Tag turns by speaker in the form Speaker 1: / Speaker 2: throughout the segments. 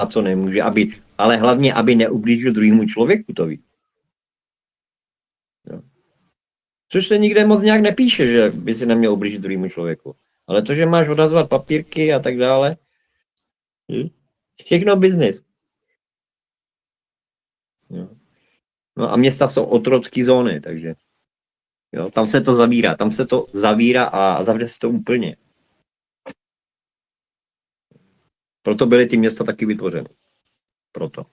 Speaker 1: co nemůže, ale hlavně, aby neublížil druhému člověku, to ví. Jo. Což se nikde moc nějak nepíše, že by si neměl ublížit druhému člověku. Ale to, že máš odhazovat papírky a tak dále, všechno biznis. Jo. No a města jsou otrocké zóny, takže jo, tam se to zavírá a zavře se to úplně. Proto byly ty města taky vytvořeny. Proto.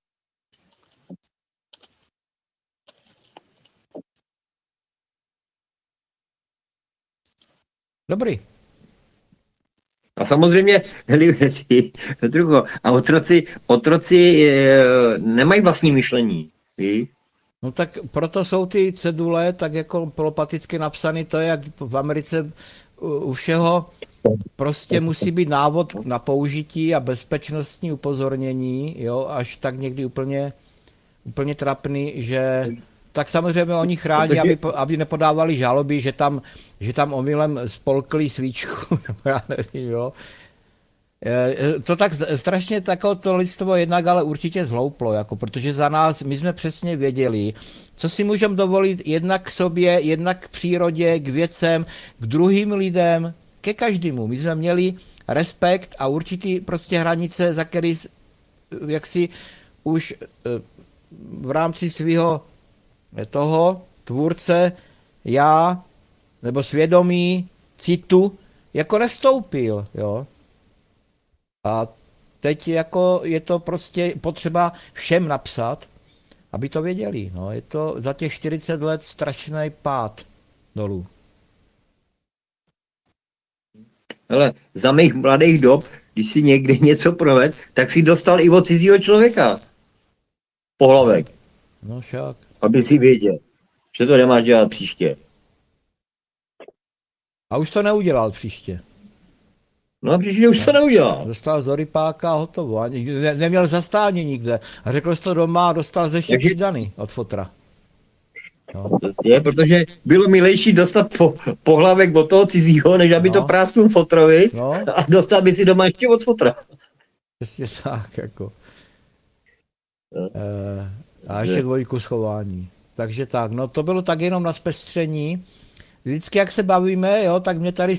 Speaker 2: Dobrý.
Speaker 1: A samozřejmě, a otroci nemají vlastní myšlení. Ví?
Speaker 2: No tak proto jsou ty cedule tak jako polopaticky napsané, to je jak v Americe u všeho, prostě musí být návod na použití a bezpečnostní upozornění, jo, až tak někdy úplně trapný, že tak samozřejmě oni chrání, aby nepodávali žaloby, že tam omylem spolkli svíčku, nebo já nevím, jo. To tak strašně to lidstvo jednak ale určitě zhlouplo, jako, protože za nás, my jsme přesně věděli, co si můžeme dovolit jednak k sobě, jednak k přírodě, k věcem, k druhým lidem, ke každému. My jsme měli respekt a určitý prostě hranice, za který jaksi už v rámci svého toho tvůrce já, nebo svědomí, citu, jako nevstoupil, jo. A teď jako je to prostě potřeba všem napsat, aby to věděli. No, je to za těch 40 let strašný pád dolů.
Speaker 1: Ale za mých mladých dob, když si někdy něco proved, tak si dostal i od cizího člověka pohlavek.
Speaker 2: No však.
Speaker 1: Aby si věděl, že to nemáš dělat příště.
Speaker 2: A už to neudělal příště.
Speaker 1: No a příště už to neudělal.
Speaker 2: Dostal z rypáka a hotovo. Neměl zastání nikde. A řekl jsi to doma a dostal ze ještě přidaný od fotra. No.
Speaker 1: Je, protože bylo milejší dostat pohlavek od toho cizího, než aby to prásknul fotrovi a dostal by si doma ještě od fotra.
Speaker 2: Přesně tak, jako. A ještě dvojku schování. Takže tak, no to bylo tak jenom na zpestření. Vždycky, jak se bavíme, jo, tak mě tady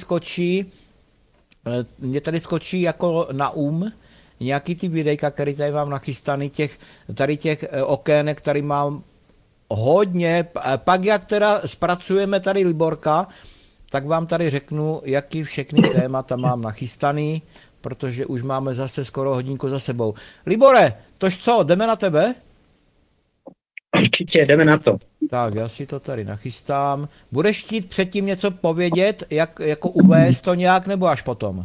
Speaker 2: skočí jako na nějaký ty videjka, který tady mám nachystaný, těch okének, který mám hodně. Pak jak teda zpracujeme tady Liborka, tak vám tady řeknu, jaký všechny témata mám nachystaný, protože už máme zase skoro hodinku za sebou. Libore, tož co, jdeme na tebe?
Speaker 3: Určitě, jdeme na to.
Speaker 2: Tak, já si to tady nachystám. Budeš chtít předtím něco povědět, jako uvést to nějak, nebo až potom?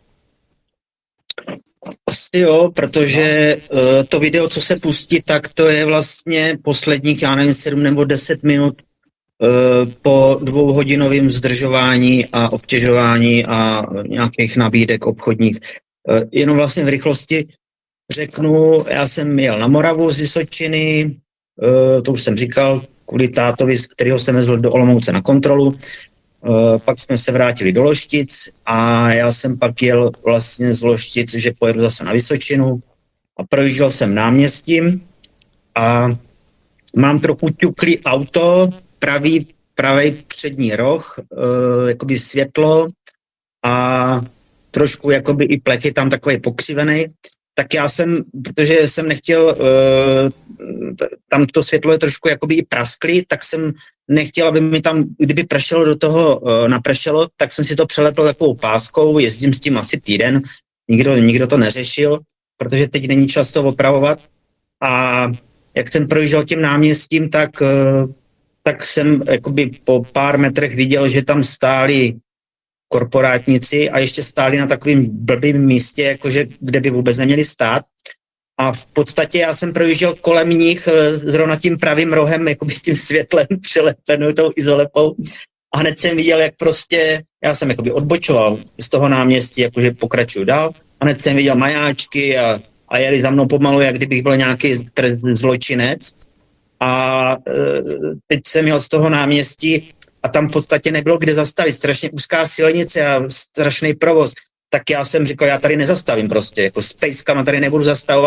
Speaker 3: Asi jo, protože to video, co se pustí, tak to je vlastně posledních, já nevím, 7 nebo 10 minut po 2hodinovém zdržování a obtěžování a nějakých nabídek obchodních. Jenom vlastně v rychlosti řeknu, já jsem jel na Moravu z Vysočiny, to už jsem říkal, kvůli tátovi, z kterého jsem vezl do Olomouce na kontrolu. Pak jsme se vrátili do Loštic a já jsem pak jel vlastně z Loštic, že pojedu zase na Vysočinu a projížděl jsem náměstím a mám trochu ťuklý auto, pravý přední roh, jakoby světlo a trošku jakoby i plech je tam takový pokřivený. Tak já jsem, protože jsem nechtěl, tam to světlo je trošku jakoby i prasklý, tak jsem nechtěl, aby mi tam, kdyby pršelo do toho napršelo, tak jsem si to přelepil takovou páskou, jezdím s tím asi týden, nikdo to neřešil, protože teď není čas to opravovat. A jak jsem projížděl tím náměstím, tak jsem jakoby po pár metrech viděl, že tam stáli korporátníci a ještě stáli na takovém blbým místě, jakože, kde by vůbec neměli stát. A v podstatě já jsem projížděl kolem nich zrovna tím pravým rohem, jakoby tím světlem přelepenou tou izolepou. A hned jsem viděl, jak prostě, já jsem jakoby odbočoval z toho náměstí, jakože pokračuju dál. A hned jsem viděl majáčky a jeli za mnou pomalu, jak kdybych byl nějaký zločinec. A teď jsem jel z toho náměstí a tam v podstatě nebylo kde zastavit. Strašně úzká silnice a strašný provoz. Tak já jsem říkal, já tady nezastavím prostě, jako s pejskama tady nebudu zastavovat.